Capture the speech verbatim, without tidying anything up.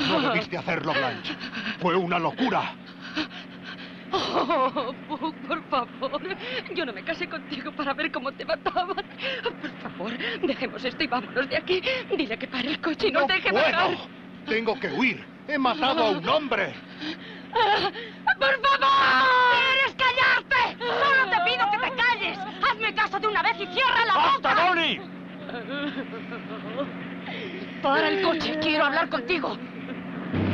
No debiste hacerlo, Blanche. Fue una locura. Oh, Puck, por favor. Yo no me casé contigo para ver cómo te mataban. Por favor, dejemos esto y vámonos de aquí. Dile que pare el coche y nos ¡No deje puedo! bajar. ¡Tengo que huir! ¡He matado a un hombre! ¡Por favor! ¿Quieres callarte? ¡Solo te pido que te calles! ¡Hazme caso de una vez y cierra la boca! ¡Basta, Bonnie! ¡Para el coche! ¡Quiero hablar contigo!